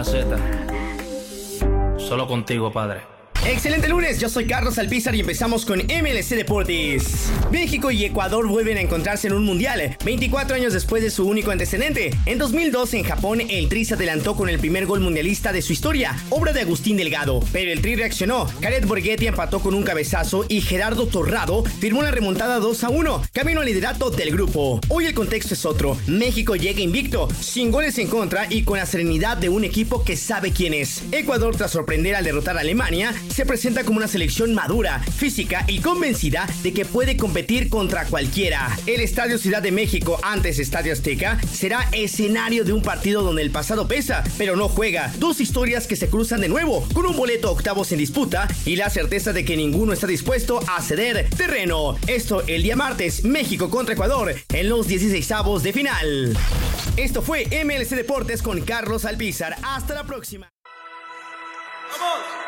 la Z. Solo contigo, padre. Excelente lunes, yo soy Carlos Alpizar y empezamos con MLC Deportes. México y Ecuador vuelven a encontrarse en un mundial, 24 años después de su único antecedente. En 2002 en Japón, el Tri se adelantó con el primer gol mundialista de su historia, obra de Agustín Delgado, pero el Tri reaccionó. Jared Borghetti empató con un cabezazo y Gerardo Torrado firmó la remontada 2-1, camino al liderato del grupo. Hoy el contexto es otro, México llega invicto, sin goles en contra y con la serenidad de un equipo que sabe quién es. Ecuador, tras sorprender al derrotar a Alemania, se presenta como una selección madura, física y convencida de que puede competir contra cualquiera. El Estadio Ciudad de México, antes Estadio Azteca, será escenario de un partido donde el pasado pesa, pero no juega. Dos historias que se cruzan de nuevo, con un boleto a octavos en disputa y la certeza de que ninguno está dispuesto a ceder terreno. Esto el día martes, México contra Ecuador, en los 16avos de final. Esto fue MLC Deportes con Carlos Alpizar. Hasta la próxima. ¡Vamos!